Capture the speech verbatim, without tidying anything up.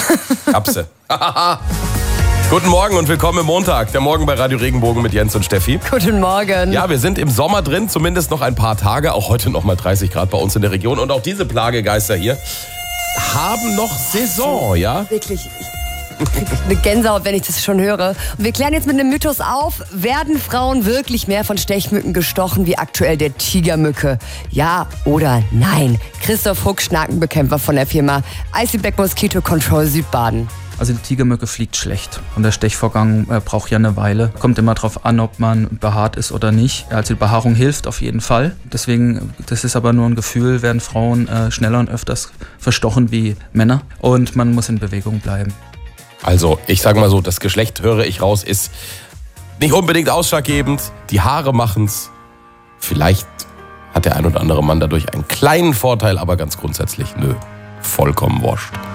Kapse. Guten Morgen und willkommen im Montag. Der Morgen bei Radio Regenbogen mit Jens und Steffi. Guten Morgen. Ja, wir sind im Sommer drin, zumindest noch ein paar Tage. Auch heute noch mal dreißig Grad bei uns in der Region. Und auch diese Plagegeister hier haben noch Saison, ja? Wirklich, ich kriege eine Gänsehaut, wenn ich das schon höre. Und wir klären jetzt mit einem Mythos auf. Werden Frauen wirklich mehr von Stechmücken gestochen wie aktuell der Tigermücke? Ja oder nein? Christoph Huck, Schnakenbekämpfer von der Firma Icy Black Mosquito Control Südbaden. Also die Tigermücke fliegt schlecht und der Stechvorgang äh, braucht ja eine Weile. Kommt immer darauf an, ob man behaart ist oder nicht. Also die Behaarung hilft auf jeden Fall. Deswegen, das ist aber nur ein Gefühl, werden Frauen äh, schneller und öfters verstochen wie Männer. Und man muss in Bewegung bleiben. Also, ich sage mal so, das Geschlecht, höre ich raus, ist nicht unbedingt ausschlaggebend. Die Haare machen's. Vielleicht hat der ein oder andere Mann dadurch einen kleinen Vorteil, aber ganz grundsätzlich, nö, vollkommen wurscht.